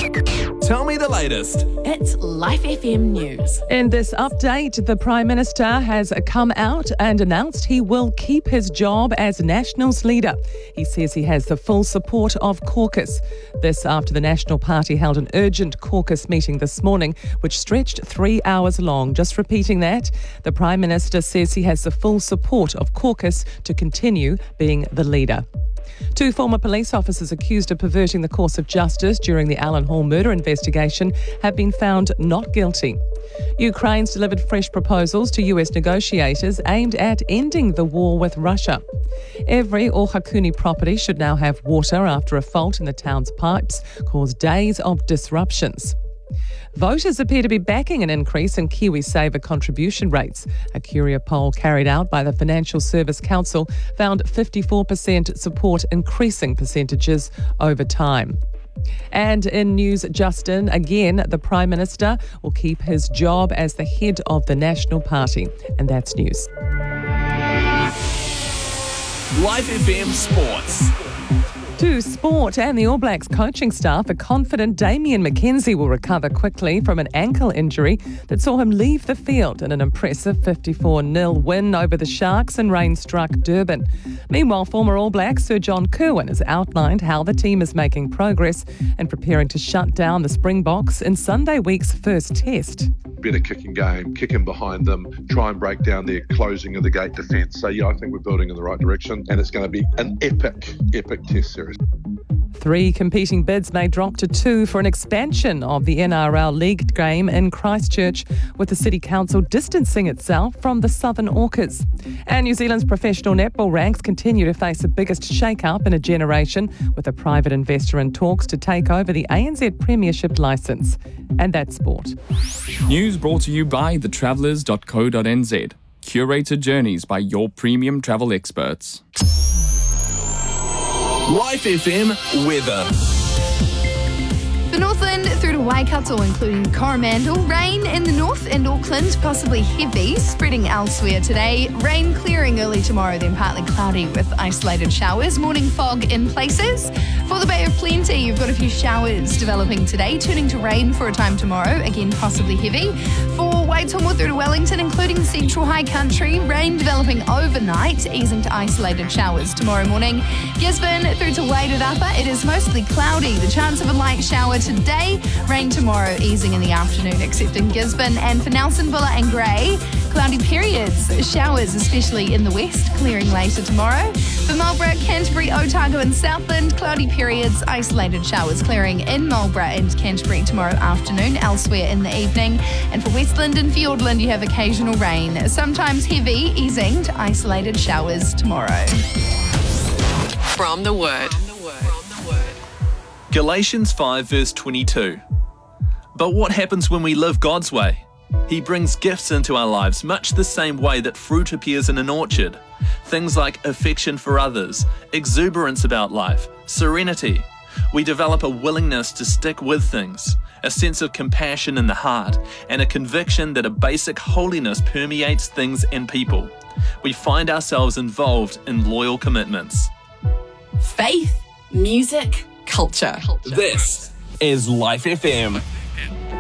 Tell me the latest. It's Life FM News. In this update, the Prime Minister has come out and announced he will keep his job as Nationals leader. He says he has the full support of caucus. This after the National Party held an urgent caucus meeting this morning, which stretched 3 hours long. Just repeating that, the Prime Minister says he has the full support of caucus to continue being the leader. 2 former police officers accused of perverting the course of justice during the Allan Hall murder investigation have been found not guilty. Ukraine's delivered fresh proposals to US negotiators aimed at ending the war with Russia. Every Ohakune property should now have water after a fault in the town's pipes caused days of disruptions. Voters appear to be backing an increase in KiwiSaver contribution rates. A Curia poll carried out by the Financial Service Council found 54% support increasing percentages over time. And in news, Justin, again, the Prime Minister will keep his job as the head of the National Party. And that's news. Life FM Sports. To sport, and the All Blacks coaching staff are confident Damian McKenzie will recover quickly from an ankle injury that saw him leave the field in an impressive 54-0 win over the Sharks in rain-struck Durban. Meanwhile, former All Black Sir John Kirwan has outlined how the team is making progress and preparing to shut down the Springboks in Sunday week's first test. Better kicking game, kicking behind them, try and break down their closing of the gate defence. So, I think we're building in the right direction, and it's going to be an epic test series. 3 competing bids may drop to 2 for an expansion of the NRL League game in Christchurch, with the City Council distancing itself from the Southern Orcas. And New Zealand's professional netball ranks continue to face the biggest shake-up in a generation, with a private investor in talks to take over the ANZ Premiership licence. And that's sport. News brought to you by thetravellers.co.nz. Curated journeys by your premium travel experts. Life FM weather. The Northland through to Waikato, including Coromandel. Rain in the north and Auckland, possibly heavy, spreading elsewhere today. Rain clearing early tomorrow, then partly cloudy with isolated showers. Morning fog in places. For the Bay of Plenty, you've got a few showers developing today, turning to rain for a time tomorrow, again possibly heavy. For Waitonga through to Wellington, including central high country, rain developing overnight, easing to isolated showers tomorrow morning. Gisborne through to Wairarapa, it is mostly cloudy. The chance of a light shower today, rain tomorrow, easing in the afternoon, except in Gisborne. And for Nelson, Buller and Grey, cloudy periods, showers especially in the west, clearing later tomorrow. For Marlborough, Canterbury, Otago and Southland, cloudy periods, isolated showers clearing in Marlborough and Canterbury tomorrow afternoon, elsewhere in the evening. And for Westland and Fiordland, you have occasional rain, sometimes heavy, easing to isolated showers tomorrow. From the Word. Galatians 5 verse 22. But what happens when we live God's way? He brings gifts into our lives much the same way that fruit appears in an orchard. Things like affection for others, exuberance about life, serenity. We develop a willingness to stick with things, a sense of compassion in the heart, and a conviction that a basic holiness permeates things and people. We find ourselves involved in loyal commitments. Faith, music, culture. This is Life FM.